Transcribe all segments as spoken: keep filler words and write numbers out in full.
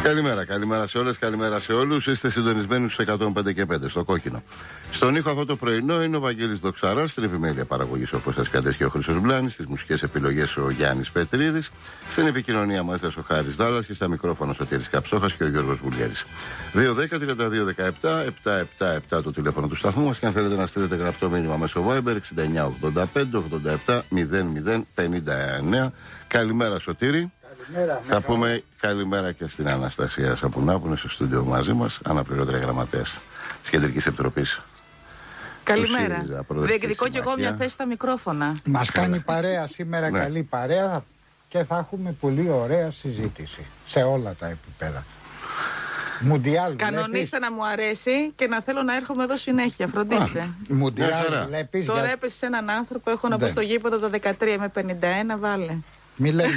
Καλημέρα, καλημέρα σε όλες, καλημέρα σε όλους. Είστε συντονισμένοι στους εκατόν πέντε και πέντε, στο κόκκινο. Στον ήχο αυτό το πρωινό είναι ο Βαγγέλης Δοξαράς, στην επιμέλεια παραγωγής όπως σας κρατήσει και ο Χρήστος Μπλάνης, στις μουσικές επιλογές ο Γιάννης Πετρίδης, στην επικοινωνία μας ο Χάρης Δάλλας και στα μικρόφωνα ο Σωτήρης Καψόχας και ο Γιώργος Βουλιέρης. δύο δέκα τριάντα δύο δεκαεπτά επτά επτά επτά το τηλέφωνο του σταθμού μας και αν θέλετε να στείλετε γραπτό μήνυμα μέσω Viber εξήντα εννιά ογδόντα πέντε ογδόντα επτά μηδέν μηδέν πενήντα εννέα. Καλημέρα Σωτήρη. Καλημέρα, θα πούμε καλημέρα και στην Αναστασία Σαπουνά που είναι στο στούντιο μαζί μας, αναπληρώτρια γραμματέας της Κεντρικής Επιτροπής. Καλημέρα. Διεκδικώ και εγώ μια θέση στα μικρόφωνα. Μας κάνει παρέα σήμερα, ναι. Καλή παρέα και θα έχουμε πολύ ωραία συζήτηση σε όλα τα επίπεδα. Μουντιάλ, κανονίστε βλέπεις... να μου αρέσει και να θέλω να έρχομαι εδώ συνέχεια. Φροντίστε. Μουντιάλ, βλέπεις. Τώρα για... έπεσε σε έναν άνθρωπο, έχω να πω στο γήπεδο το δεκατρία με πενήντα ένα, βάλε. Μη λέμε.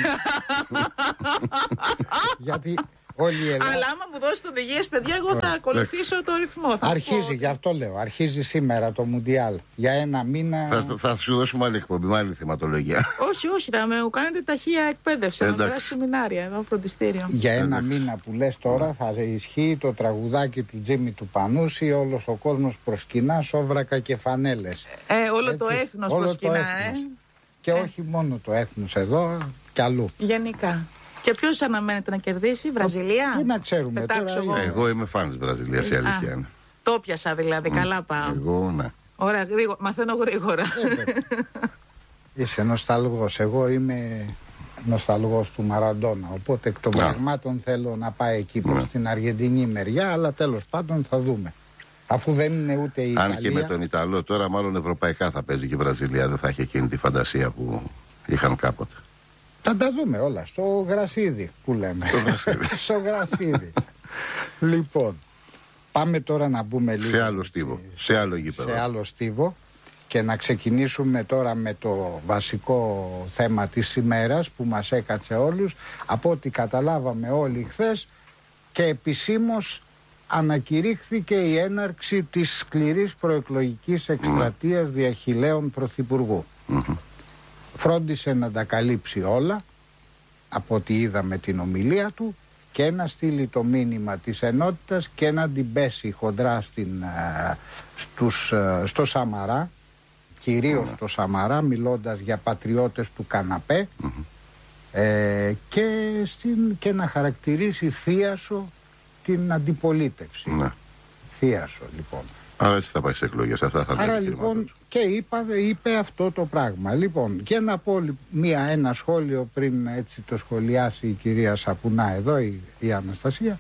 Γιατί όλη η Ελλάδα... Αλλά άμα μου δώσετε οδηγίες, παιδιά, εγώ θα ακολουθήσω το ρυθμό. Θα αρχίζει, πω... γι' αυτό λέω. Αρχίζει σήμερα το Μουντιάλ. Για ένα μήνα. Θα, θα, θα σου δώσουμε άλλη εκπομπή, με άλλη θεματολογία. Όχι, όχι, θα με κάνετε ταχεία εκπαίδευση. Θα με περάσει σεμινάρια εδώ, φροντιστήριο. Για ένα μήνα που λες τώρα θα ισχύει το τραγουδάκι του Τζίμι του Πανούση. Όλος ο κόσμος προσκυνά, σόβρακα και φανέλες. Ε, όλο έτσι, το έθνος προσκυνά, ε. Και ε. όχι μόνο το έθνος εδώ, κι αλλού. Γενικά. Και ποιος αναμένεται να κερδίσει, Βραζιλία? Τι να ξέρουμε τώρα. Εγώ. εγώ είμαι φαν της Βραζιλίας, η αλήθεια είναι. Το πιασα δηλαδή, mm. καλά πάω. Εγώ, ναι. Ωραία, γρήγορα, μαθαίνω γρήγορα. Ε, είσαι νοσταλγός. Εγώ είμαι νοσταλγός του Μαραντόνα. Οπότε εκ των πραγμάτων θέλω να πάει εκεί προς yeah. την Αργεντινή μεριά, αλλά τέλος πάντων θα δούμε. Αφού δεν είναι ούτε η Αν Ιταλία. Και με τον Ιταλό τώρα μάλλον ευρωπαϊκά θα παίζει και η Βραζιλία. Δεν θα έχει εκείνη τη φαντασία που είχαν κάποτε. Θα τα δούμε όλα στο γρασίδι που λέμε. Στο γρασίδι. Στο γρασίδι. Λοιπόν, πάμε τώρα να μπούμε λίγο σε άλλο στίβο, σε άλλο γήπεδο. Σε άλλο στίβο και να ξεκινήσουμε τώρα με το βασικό θέμα της ημέρας που μας έκατσε όλους. Από ό,τι καταλάβαμε όλοι χθες και επισήμως ανακηρύχθηκε η έναρξη της σκληρής προεκλογικής εκστρατείας mm. διαχειλέων πρωθυπουργού. Mm-hmm. Φρόντισε να τα καλύψει όλα από ό,τι είδαμε την ομιλία του και να στείλει το μήνυμα της ενότητας και να την πέσει χοντρά στην, στους, στο Σαμαρά, κυρίως στο Σαμαρά, μιλώντας για πατριώτες του καναπέ mm-hmm. ε, και, στην, και να χαρακτηρίσει θίασο την αντιπολίτευση. Ναι. Θίασο λοιπόν. Άρα έτσι θα πάει σε εκλογές. Αυτά θα Άρα λοιπόν και είπα, είπε αυτό το πράγμα. Λοιπόν, και να πω μία, ένα σχόλιο πριν έτσι το σχολιάσει η κυρία Σαπουνά εδώ, η, η Αναστασία.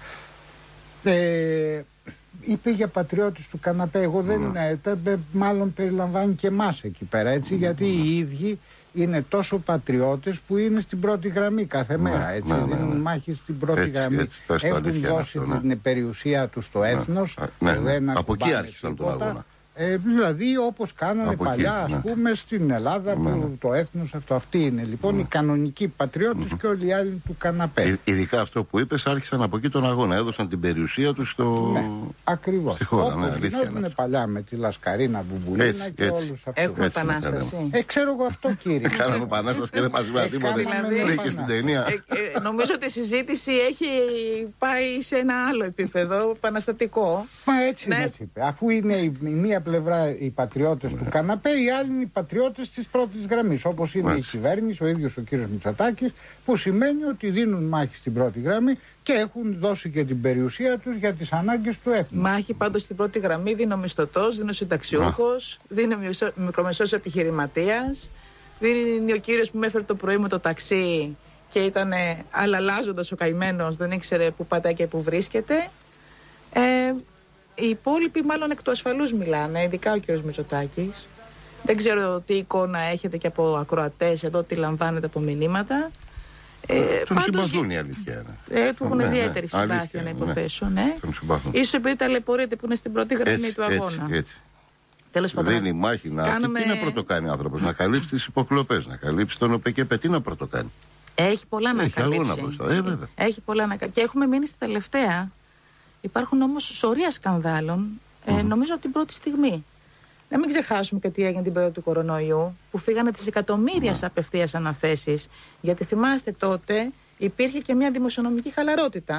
Ε, είπε για πατριώτες του καναπέ. Εγώ δεν είναι, mm. μάλλον περιλαμβάνει και εμάς εκεί πέρα, έτσι, mm. γιατί οι ίδιοι είναι τόσο πατριώτες που είναι στην πρώτη γραμμή κάθε μέρα, έτσι, ναι, ναι, ναι. δίνουν μάχη στην πρώτη έτσι, γραμμή. Έτσι, έχουν δώσει αυτό, ναι. την περιουσία τους στο έθνος. Ναι, ναι, ναι. Δεν από εκεί άρχισαν τον αγώνα. Ε, δηλαδή όπως κάνανε από παλιά εκεί, ναι. ας πούμε στην Ελλάδα που ναι. το έθνος αυτό, αυτή είναι λοιπόν ναι. οι κανονικοί πατριώτες mm-hmm. και όλοι οι άλλοι του καναπέ. Ε, ειδικά αυτό που είπες, άρχισαν από εκεί τον αγώνα, έδωσαν την περιουσία τους στο... ναι, ακριβώς. στη χώρα. Όπως ναι, γινόταν παλιά με τη Λασκαρίνα Μπουμπουλίνα έτσι, και έτσι. όλους αυτούς. Έχουμε επανάσταση. Ε, ξέρω εγώ αυτό κύριε. Κάναμε επανάσταση και δεν μας είπα τίποτα. Βρήκε στην ταινία. Νομίζω ότι η συζήτηση έχει πάει σε ένα άλλο επίπεδο, επαναστατικό. Μα έτσι μας είπε. Αφού είναι η μία πλευρά οι πατριώτες του καναπέ, οι άλλοι είναι οι πατριώτες της πρώτης γραμμής. Όπως είναι η κυβέρνηση, ο ίδιος ο κύριος Μητσοτάκης, που σημαίνει ότι δίνουν μάχη στην πρώτη γραμμή και έχουν δώσει και την περιουσία τους για τις ανάγκες του έθνους. Μάχη πάντως στην πρώτη γραμμή δίνει ο μισθωτός, δίνει ο συνταξιούχος, δίνει ο μικρομεσαίος επιχειρηματίας, δίνει ο κύριος που με έφερε το πρωί με το ταξί και ήταν αλλαλάζοντας ο καημένος, δεν ήξερε που πατάει και που βρίσκεται. Ε, Οι υπόλοιποι μάλλον εκ του ασφαλούς μιλάνε, ειδικά ο κύριος Μητσοτάκης. Δεν ξέρω τι εικόνα έχετε και από ακροατές εδώ, τι λαμβάνετε από μηνύματα. Ε, τον συμπαθούν η αλήθεια. Ε, του έχουν ναι, ιδιαίτερη ναι, συμπάθεια να υποθέσω. Ναι. Ναι. Ίσως επειδή ταλαιπωρείται που είναι στην πρώτη γραμμή έτσι, του αγώνα. Έτσι, έτσι. Τέλος πάντων. Δίνει μάχη να. Κάνουμε... Τι να πρωτοκάνει ο άνθρωπος, να καλύψει τις υποκλοπές, να καλύψει τον ΟΠΕΚΕΠΕ, τι να πρωτοκάνει. Έχει πολλά να καλύψει. Ε, Έχει πολλά να καλύψει. Και έχουμε μείνει στη τελευταία. Υπάρχουν όμως σωρία σκανδάλων, ε, mm-hmm. νομίζω από την πρώτη στιγμή. Να μην ξεχάσουμε και τι έγινε την περίοδο του κορονοϊού, που φύγανε τις εκατομμύρια mm-hmm. απευθείας αναθέσεις. Γιατί θυμάστε τότε υπήρχε και μια δημοσιονομική χαλαρότητα.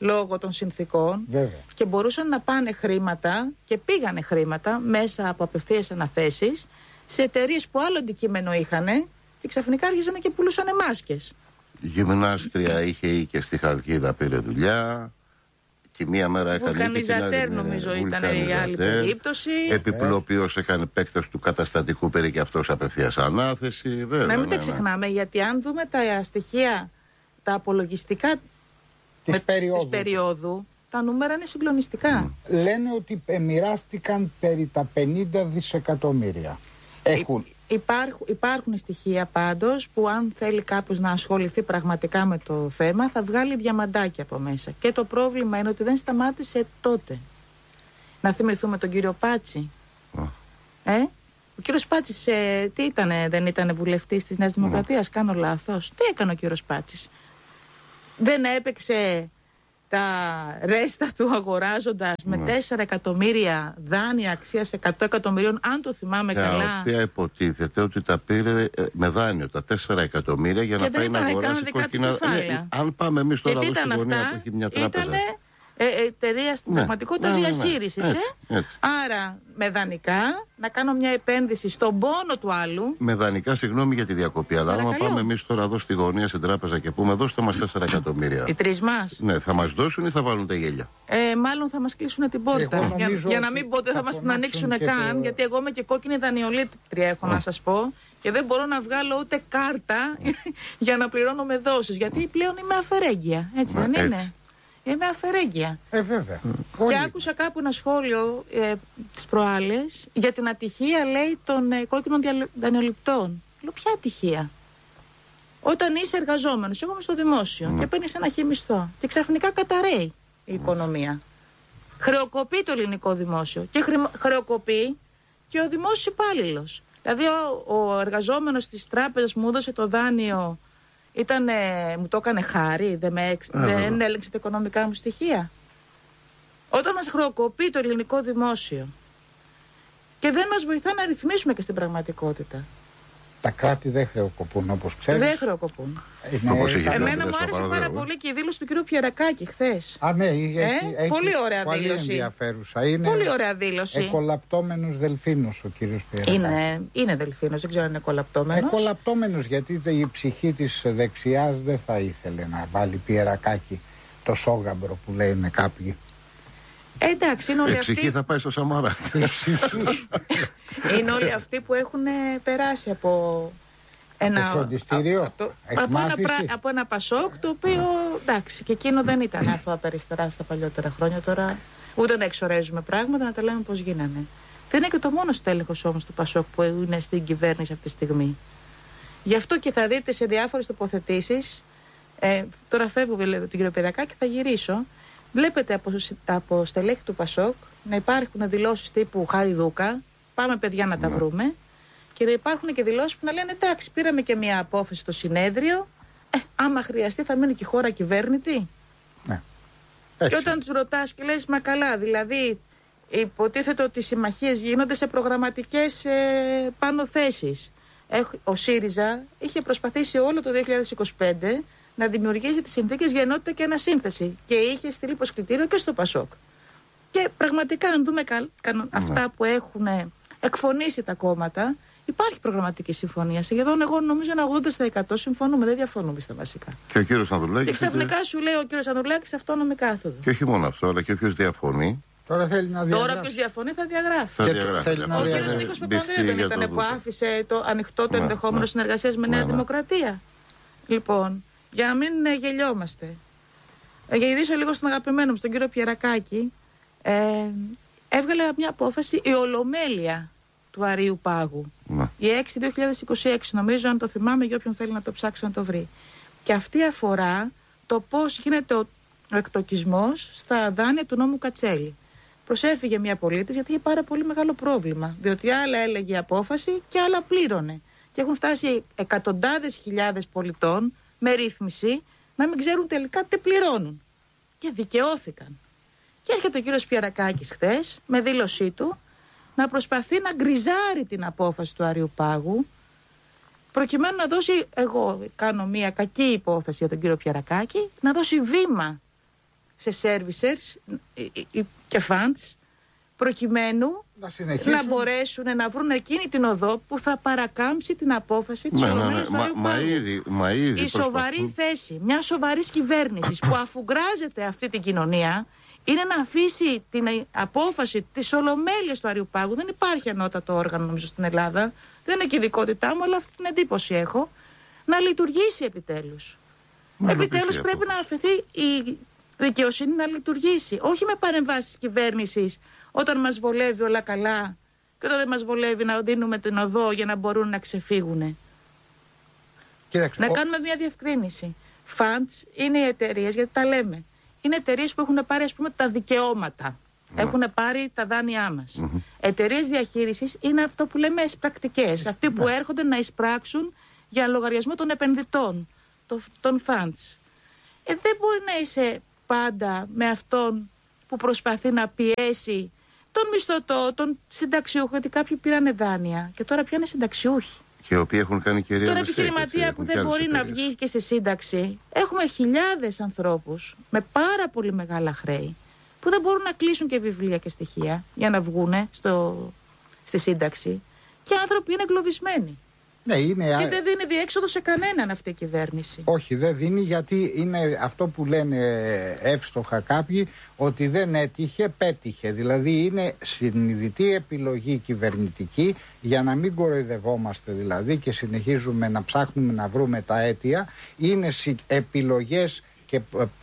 λόγω των συνθήκων. Βέβαια. Και μπορούσαν να πάνε χρήματα και πήγανε χρήματα μέσα από απευθείας αναθέσεις σε εταιρείες που άλλο αντικείμενο είχαν και ξαφνικά άρχισαν και πουλούσαν μάσκες. Γυμνάστρια είχε ή και στη Χαλκίδα πήρε δουλειά. Και μία μέρα έκανε. Βουλκανιζατέρ νομίζω ήταν η άλλη περίπτωση. Επιπλοποιός έκανε επέκταση του καταστατικού, πήρε και αυτός απευθείας ανάθεση. Βέβαια, να μην ναι, τα ξεχνάμε, ναι. Γιατί αν δούμε τα στοιχεία, τα απολογιστικά της με, περίοδου. της περίοδου, τα νούμερα είναι συγκλονιστικά. Mm. Λένε ότι μοιράστηκαν περί τα πενήντα δισεκατομμύρια. Έχουν. Υπάρχουν, υπάρχουν στοιχεία πάντως που αν θέλει κάποιος να ασχοληθεί πραγματικά με το θέμα θα βγάλει διαμαντάκια από μέσα. Και το πρόβλημα είναι ότι δεν σταμάτησε τότε. Να θυμηθούμε τον κύριο Πάτσι. Oh. Ε? Ο κύριος Πάτσης ε, τι ήτανε, δεν ήταν βουλευτής της Νέας Δημοκρατίας, oh. κάνω λάθος. Τι έκανε ο κύριος Πάτσης? Δεν έπαιξε τα ρέστα του αγοράζοντας με τέσσερα εκατομμύρια δάνεια αξίας εκατό εκατομμυρίων, αν το θυμάμαι τα καλά. Τα οποία υποτίθεται ότι τα πήρε με δάνειο τα τέσσερα εκατομμύρια για και να πάει να αγοράσει κόκκινα. Ε, αν πάμε εμείς τώρα εδώ στη γωνία που έχει μια τράπεζα. Ήτανε ε, εταιρεία στην ναι, πραγματικότητα ναι, ναι, ναι, διαχείρισης. Έτσι, ε? έτσι. Άρα με δανεικά να κάνω μια επένδυση στον πόνο του άλλου. Με δανεικά, συγγνώμη για τη διακοπή, αλλά άμα πάμε εμείς τώρα εδώ στη γωνία στην τράπεζα και πούμε δώστε μας τέσσερα εκατομμύρια. Οι τρεις μας. Ναι, θα μας δώσουν ή θα βάλουν τα γέλια? Ε, μάλλον θα μας κλείσουν την πόρτα. Για, για να μην πω ότι θα μας την ανοίξουν καν, το... γιατί εγώ είμαι και κόκκινη δανειολήτρια, έχω mm. να σας πω. Και δεν μπορώ να βγάλω ούτε κάρτα για να πληρώνω με δόσεις. Γιατί πλέον είμαι αφαιρέγγια. Έτσι δεν έτσι. είναι? Είμαι αφαιρέγγια. Ε, βέβαια. Και Όλοι. άκουσα κάπου ένα σχόλιο ε, τις προάλλες για την ατυχία, λέει, των ε, κόκκινων δανειοληπτών. Λέω, ποια ατυχία? Όταν είσαι εργαζόμενος, εγώ είμαι στο δημόσιο mm. και παίρνεις ένα χιμισθό και ξαφνικά καταραίει η οικονομία. Mm. Χρεοκοπεί το ελληνικό δημόσιο και χρη, χρεοκοπεί και ο δημόσιος υπάλληλος. Δηλαδή ο, ο εργαζόμενος της τράπεζας μου έδωσε το δάνειο. Ήτανε, μου το έκανε χάρη, δεν, με εξ, δεν έλεγξε τα οικονομικά μου στοιχεία. Όταν μας χρεοκοπεί το ελληνικό δημόσιο και δεν μας βοηθά να ρυθμίσουμε και στην πραγματικότητα. Τα κράτη δεν χρεοκοπούν, όπως ξέρεις. Δεν χρεοκοπούν. Είναι... Εμένα μου άρεσε πάρα πολύ και η δήλωση του κ. Πιερακάκη χθες. Α, ναι, έχει, ε? έχει πολύ ωραία πολύ δήλωση. Ενδιαφέρουσα. Είναι πολύ ωραία δήλωση. Εκολαπτώμενος δελφίνος ο κ. Πιερακάκη. Είναι, είναι δελφίνος, δεν ξέρω αν είναι εκολαπτώμενος. Εκολαπτώμενος, γιατί η ψυχή της δεξιάς δεν θα ήθελε να βάλει Πιερακάκη το σόγαμπρο που λένε κάποιοι. Ε, εντάξει, είναι όλοι αυτοί. Η ψυχή θα πάει στο Σαμαρά. Είναι όλοι αυτοί που έχουν περάσει από ένα φροντιστήριο, από, το, από, ένα, από ένα Πασόκ, το οποίο εντάξει, και εκείνο δεν ήταν αθώα περιστερά στα παλιότερα χρόνια. Τώρα ούτε να εξορέζουμε πράγματα, να τα λέμε πώς γίνανε. Δεν είναι και το μόνο στέλεχος όμως του Πασόκ που είναι στην κυβέρνηση αυτή τη στιγμή. Γι' αυτό και θα δείτε σε διάφορες τοποθετήσεις, ε, τώρα φεύγω τον κύριο Πιερακάκη και θα γυρίσω. Βλέπετε από, από στελέχη του Πασόκ να υπάρχουν δηλώσεις τύπου Χαριδούκα, πάμε παιδιά να τα ναι. βρούμε, και να υπάρχουν και δηλώσεις που να λένε εντάξει, πήραμε και μια απόφαση στο συνέδριο, ε, άμα χρειαστεί θα μείνει και η χώρα κυβέρνητη. Ναι. Και όταν τους ρωτάς και λες, μα καλά, δηλαδή υποτίθεται ότι οι συμμαχίες γίνονται σε προγραμματικές ε, πάνω θέσεις. Ο ΣΥΡΙΖΑ είχε προσπαθήσει όλο το δύο χιλιάδες είκοσι πέντε να δημιουργήσει τις συνθήκες για ενότητα και ανασύνθεση και είχε στείλει προσκλητήριο και στο Πασόκ. Και πραγματικά αν δούμε κα, κα, ναι. αυτά που έχουν εκφωνήσει τα κόμματα, υπάρχει προγραμματική συμφωνία. Σχεδόν εγώ νομίζω ένα ογδόντα τοις εκατό συμφωνούμε, δεν διαφωνούμε στα βασικά. Και ο κύριος Ανδρουλάκης. Και ξαφνικά και... σου λέει ο κύριος Ανδρουλάκης αυτόνομη κάθοδο. Και όχι μόνο αυτό, αλλά και όποιος διαφωνεί. Τώρα θέλει να διαγράφει. Τώρα ποιος διαφωνεί θα διαγράφει. Θα διαγράφει. Θέλει να ο κύριος Νίκος Παπανδρέου δεν ήταν που άφησε το ανοιχτό το ναι, ενδεχόμενο ναι. συνεργασίας με Νέα ναι, Δημοκρατία. Ναι. Λοιπόν, για να μην ε, γελιόμαστε. Ε, γυρίσω λίγο στον αγαπημένο μου, στον κύριο Πιερακάκη. Ε, έβγαλε μια απόφαση η Ολομέλεια του Αρείου Πάγου. Ναι. Η έξι δύο χιλιάδες είκοσι έξι, νομίζω, αν το θυμάμαι, για όποιον θέλει να το ψάξει να το βρει. Και αυτή αφορά το πώς γίνεται ο, ο εκτοκισμός στα δάνεια του νόμου Κατσέλη. Προσέφυγε μια πολίτης γιατί είχε πάρα πολύ μεγάλο πρόβλημα. Διότι άλλα έλεγε η απόφαση και άλλα πλήρωνε. Και έχουν φτάσει εκατοντάδες χιλιάδες πολιτών με ρύθμιση να μην ξέρουν τελικά τι πληρώνουν. Και δικαιώθηκαν. Και έρχεται ο κύριος Πιερακάκης χθες με δήλωσή του να προσπαθεί να γκριζάρει την απόφαση του Αρείου Πάγου, προκειμένου να δώσει, εγώ κάνω μια κακή υπόθεση για τον κύριο Πιερακάκη, να δώσει βήμα σε servicers και funds, προκειμένου να, να μπορέσουν να βρουν εκείνη την οδό που θα παρακάμψει την απόφαση της Ολομέλειας του Αριού Πάγου. Η σοβαρή προσπαθούν. θέση μια σοβαρής κυβέρνησης που αφουγκράζεται αυτή την κοινωνία είναι να αφήσει την απόφαση της Ολομέλειας του Αριού Πάγου. Δεν υπάρχει ανώτατο όργανο νομίζω στην Ελλάδα, δεν είναι και η ειδικότητά μου, αλλά αυτή την εντύπωση έχω, να λειτουργήσει επιτέλους. Μα επιτέλους πρέπει να αφαιθεί η δικαιοσύνη να λειτουργήσει, όχι με παρεμβάσεις της κυβέρνησης όταν μας βολεύει όλα καλά και όταν δεν μας βολεύει να δίνουμε την οδό για να μπορούν να ξεφύγουν. Κοίταξε, να ο... κάνουμε μια διευκρίνηση. Funds είναι οι εταιρείες, γιατί τα λέμε. Είναι εταιρείες που έχουν πάρει, ας πούμε, τα δικαιώματα. Mm. Έχουν πάρει τα δάνειά μας. Mm-hmm. Εταιρείες διαχείρισης είναι αυτό που λέμε εισπρακτικές. Αυτοί που mm. έρχονται να εισπράξουν για λογαριασμό των επενδυτών, των funds. Ε, δεν μπορεί να είσαι πάντα με αυτόν που προσπαθεί να πιέσει τον μισθωτό, τον συνταξιούχο, γιατί κάποιοι πήραν δάνεια και τώρα πια είναι συνταξιούχοι. Και οι οποίοι έχουν κάνει κυρία τον επιχειρηματία έτσι, που δεν μπορεί να βγει και στη σύνταξη. Έχουμε χιλιάδες ανθρώπους με πάρα πολύ μεγάλα χρέη που δεν μπορούν να κλείσουν και βιβλία και στοιχεία για να βγούνε στο, στη σύνταξη. Και άνθρωποι είναι εγκλωβισμένοι. Ναι, είναι... Και δεν δίνει διέξοδο σε κανέναν αυτή η κυβέρνηση. Όχι, δεν δίνει, γιατί είναι αυτό που λένε εύστοχα κάποιοι, ότι δεν έτυχε, πέτυχε. Δηλαδή είναι συνειδητή επιλογή κυβερνητική, για να μην κοροϊδευόμαστε δηλαδή και συνεχίζουμε να ψάχνουμε να βρούμε τα αίτια. Είναι επιλογές και,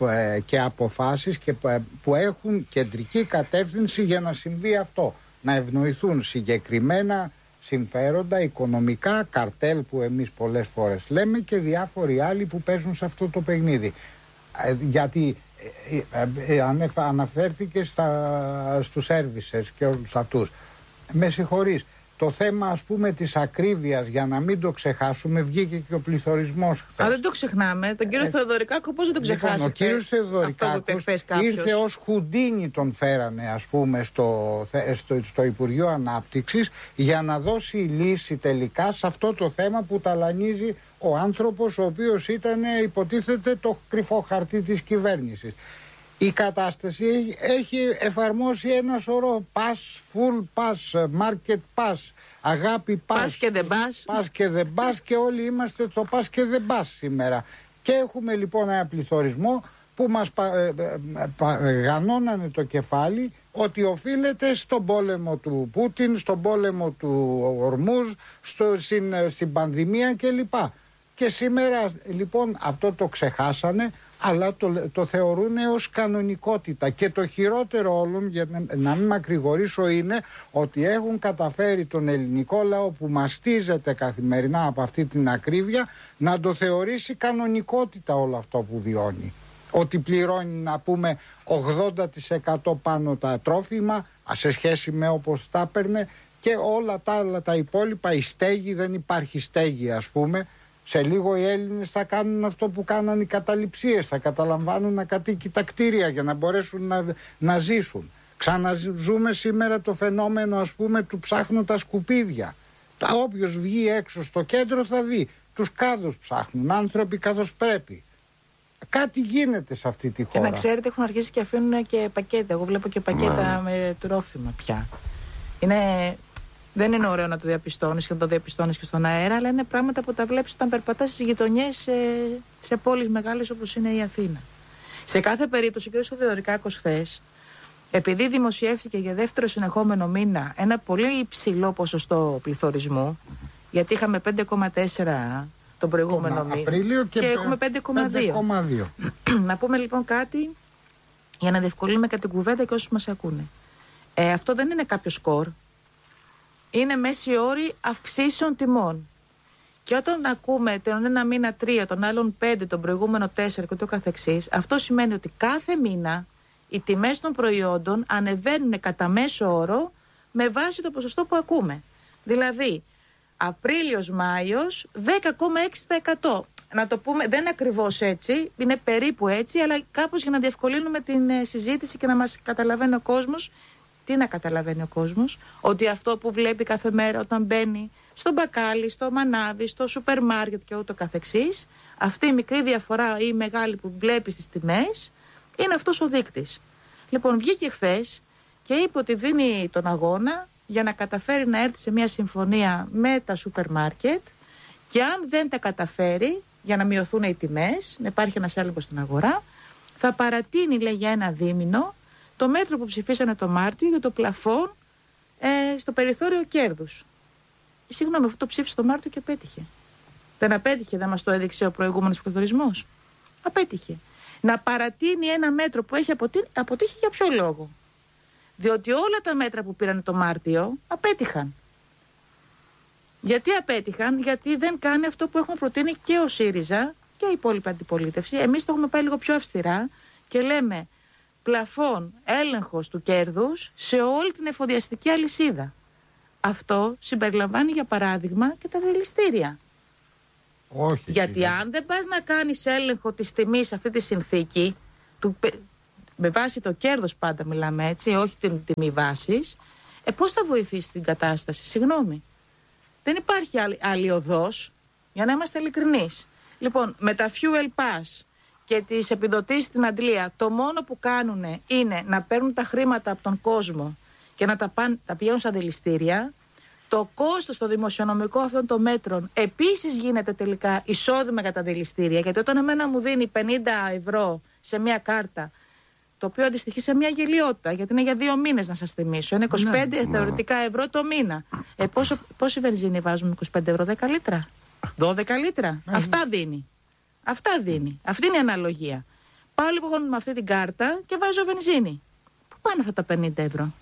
και αποφάσεις και, που έχουν κεντρική κατεύθυνση για να συμβεί αυτό. Να ευνοηθούν συγκεκριμένα συμφέροντα, οικονομικά, καρτέλ που εμείς πολλές φορές λέμε και διάφοροι άλλοι που παίζουν σε αυτό το παιχνίδι. Ε, γιατί ε, ε, ε, ανεφ, αναφέρθηκε στα, στους servicers και όλους αυτούς. Με συγχωρείς. Το θέμα, ας πούμε, της ακρίβειας, για να μην το ξεχάσουμε, βγήκε και ο πληθωρισμός χθες. Α, δεν το ξεχνάμε. Τον κύριο ε, Θεοδωρικάκο πώς δεν τον ξεχάσετε? Λοιπόν, ο κύριος Θεοδωρικάκος ήρθε ως Χουντίνι, τον φέρανε, ας πούμε, στο, στο, στο Υπουργείο Ανάπτυξης, για να δώσει λύση τελικά σε αυτό το θέμα που ταλανίζει ο άνθρωπος, ο οποίος ήταν, υποτίθεται, το κρυφό χαρτί της κυβέρνησης. Η κατάσταση έχει εφαρμόσει ένα σωρό pass, full pass, market pass, αγάπη pass, pass και δεν pass. pass και δεν pass και όλοι είμαστε το pass και δεν pass σήμερα. Και έχουμε λοιπόν ένα πληθωρισμό που μας πα, ε, πα, γανώνανε το κεφάλι ότι οφείλεται στον πόλεμο του Πούτιν, στον πόλεμο του Ορμούζ, στο, στην, στην πανδημία κλπ. Και σήμερα λοιπόν αυτό το ξεχάσανε, αλλά το, το θεωρούν ως κανονικότητα. Και το χειρότερο όλων, για να, να μην μακρηγορήσω, είναι ότι έχουν καταφέρει τον ελληνικό λαό που μαστίζεται καθημερινά από αυτή την ακρίβεια να το θεωρήσει κανονικότητα όλο αυτό που βιώνει. Ότι πληρώνει, να πούμε, ογδόντα τοις εκατό πάνω τα τρόφιμα σε σχέση με όπως τα έπαιρνε, και όλα τα άλλα τα υπόλοιπα, η στέγη, δεν υπάρχει στέγη, ας πούμε. Σε λίγο οι Έλληνες θα κάνουν αυτό που κάναν οι καταληψίες, θα καταλαμβάνουν ακατοίκητα κτίρια για να μπορέσουν να, να ζήσουν. Ξαναζούμε σήμερα το φαινόμενο, ας πούμε, του ψάχνουν τα σκουπίδια. Όποιος βγει έξω στο κέντρο θα δει, τους κάδους ψάχνουν, άνθρωποι καθώς πρέπει. Κάτι γίνεται σε αυτή τη χώρα. Και να ξέρετε, έχουν αρχίσει και αφήνουν και πακέτα. Εγώ βλέπω και πακέτα με τρόφιμα πια. Είναι... Δεν είναι ωραίο να το διαπιστώνεις και να το διαπιστώνεις και στον αέρα, αλλά είναι πράγματα που τα βλέπεις όταν περπατάς στις γειτονιές σε, σε πόλεις μεγάλες όπως είναι η Αθήνα. Σε κάθε περίπτωση, ο κ. Θεοδωρικάκος χθες, επειδή δημοσιεύτηκε για δεύτερο συνεχόμενο μήνα ένα πολύ υψηλό ποσοστό πληθωρισμού, γιατί είχαμε πέντε κόμμα τέσσερα τον προηγούμενο μήνα και, και έχουμε πέντε κόμμα δύο. Να πούμε λοιπόν κάτι για να διευκολύνουμε και την κουβέντα και όσους μας ακούνε. Ε, αυτό δεν είναι κάποιο σκορ. Είναι μέση όρη αυξήσεων τιμών. Και όταν ακούμε τον ένα μήνα τρία, τον άλλον πέντε, τον προηγούμενο τέσσερα και το καθεξής, αυτό σημαίνει ότι κάθε μήνα οι τιμές των προϊόντων ανεβαίνουν κατά μέσο όρο με βάση το ποσοστό που ακούμε. Δηλαδή, Απρίλιος-Μάιος δέκα κόμμα έξι τοις εκατό. Να το πούμε, δεν είναι ακριβώς έτσι, είναι περίπου έτσι, αλλά κάπως για να διευκολύνουμε την ε, συζήτηση και να μας καταλαβαίνει ο κόσμος. Τι να καταλαβαίνει ο κόσμος? Ότι αυτό που βλέπει κάθε μέρα όταν μπαίνει στο μπακάλι, στο μανάβι, στο σούπερ μάρκετ και ούτω καθεξής, αυτή η μικρή διαφορά ή η μεγάλη που βλέπει στις τιμές, Είναι αυτός ο δείκτης. Λοιπόν, βγήκε χθες και είπε ότι δίνει τον αγώνα για να καταφέρει να έρθει σε μια συμφωνία με τα σούπερ μάρκετ και αν δεν τα καταφέρει, για να μειωθούν οι τιμές, να υπάρχει ένας έλεγχος στην αγορά, θα παρατείνει, λέει, για ένα δίμηνο το μέτρο που ψηφίσανε το Μάρτιο για το πλαφόν ε, στο περιθώριο κέρδους. Συγγνώμη, αυτό το ψήφισε το Μάρτιο και απέτυχε. Δεν απέτυχε, δεν μας το έδειξε ο προηγούμενος πληθωρισμός. Απέτυχε. Να παρατείνει ένα μέτρο που έχει αποτύχει, αποτύχει για ποιο λόγο? Διότι όλα τα μέτρα που πήραν το Μάρτιο απέτυχαν. Γιατί απέτυχαν? Γιατί δεν κάνει αυτό που έχουμε προτείνει και ο ΣΥΡΙΖΑ και η υπόλοιπη αντιπολίτευση. Εμείς το έχουμε πάει λίγο πιο αυστηρά και λέμε πλαφόν έλεγχος του κέρδους σε όλη την εφοδιαστική αλυσίδα. Αυτό συμπεριλαμβάνει για παράδειγμα και τα δηληστήρια. Όχι. Γιατί αν δεν πας να κάνεις έλεγχο της τιμής σε αυτή τη συνθήκη, του, με βάση το κέρδος πάντα μιλάμε έτσι, όχι την τιμή βάσης, ε, πώς θα βοηθήσει την κατάσταση? Συγγνώμη. Δεν υπάρχει άλλη, άλλη οδός, για να είμαστε ειλικρινείς. Λοιπόν, με τα fuel pass και τις επιδοτήσεις στην Αντλία, το μόνο που κάνουν είναι να παίρνουν τα χρήματα από τον κόσμο και να τα, πάν, τα πηγαίνουν στα δηληστήρια. Το κόστος το δημοσιονομικό αυτών των μέτρων επίσης γίνεται τελικά εισόδημα για τα δηληστήρια. Γιατί όταν εμένα μου δίνει πενήντα ευρώ σε μια κάρτα, το οποίο αντιστοιχεί σε μια γελιότητα, γιατί είναι για δύο μήνες να σας θυμίσω, είναι είκοσι πέντε ναι, θεωρητικά ευρώ το μήνα. Ε, πόσο, πόση βενζίνη βάζουμε είκοσι πέντε ευρώ, δέκα λίτρα, δώδεκα λίτρα, ναι, αυτά δίνει. Αυτά δίνει. Αυτή είναι η αναλογία. Πάω λοιπόν με αυτή την κάρτα και βάζω βενζίνη. Πού πάνε αυτά τα πενήντα ευρώ?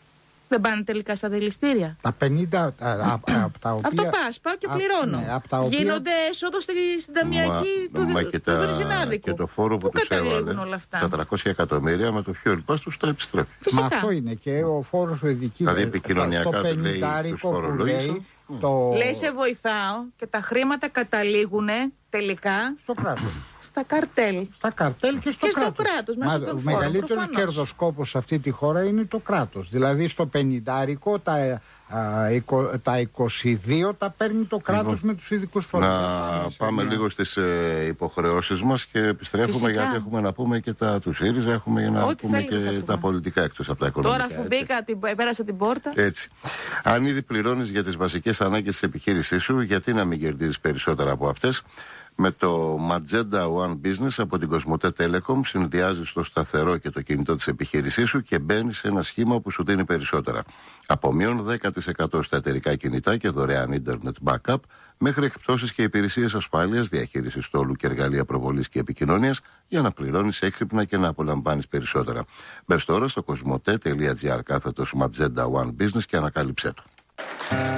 Δεν πάνε τελικά στα δηληστήρια? Τα πενήντα από τα οποία... Από το ΠΑΣ πάω και πληρώνω. Α, ναι, από τα οποία... Γίνονται έσοδο στην, στην ταμιακή του, του βενζινάδικου. Και το φόρο που, που τους έβαλε, τα τριακόσια εκατομμύρια με το fuel pass τους τα επιστρέφει. Φυσικά. Μα αυτό είναι και ο φόρος ο ειδικής. Δηλαδή επικοινωνιακά του λέει τους φορολόγησαν. Το... Λέει σε βοηθάω και τα χρήματα καταλήγουν τελικά στο κράτος. Στα καρτέλ. Στα καρτέλ και στο και κράτος. Στο κράτος μέσα Μα, τον ο φόρο, μεγαλύτερος κερδοσκόπος σε αυτή τη χώρα είναι το κράτος. Δηλαδή στο πενηντάρικο τα, α, εικο, τα είκοσι δύο τα παίρνει το κράτος λοιπόν, με τους ειδικούς φορείς. Να πάμε λίγο στις ε, υποχρεώσεις μας και επιστρέφουμε. Φυσικά. Γιατί έχουμε να πούμε και τα του ΣΥΡΙΖΑ, έχουμε να Ό, πούμε και πούμε. τα πολιτικά εκτός από τα οικονομικά. Τώρα αφού μπήκα, την, πέρασα την πόρτα. Έτσι. Αν ήδη πληρώνεις για τις βασικές ανάγκες της επιχείρησής σου, γιατί να μην κερδίζεις περισσότερα από αυτές? Με το Magenta One Business από την Κοσμοτέ Telecom συνδυάζεις το σταθερό και το κινητό της επιχείρησής σου και μπαίνεις σε ένα σχήμα που σου δίνει περισσότερα. Από μείον δέκα τοις εκατό στα εταιρικά κινητά και δωρεάν Internet Backup, μέχρι εκπτώσεις και υπηρεσίες ασφάλειας, διαχείρισης στόλου και εργαλεία προβολής και επικοινωνίας για να πληρώνεις έξυπνα και να απολαμβάνεις περισσότερα. Μπες τώρα στο κοσμοτέ τελεία τζι άρ κάθετος Magenta One Business και ανακάλυψέ το.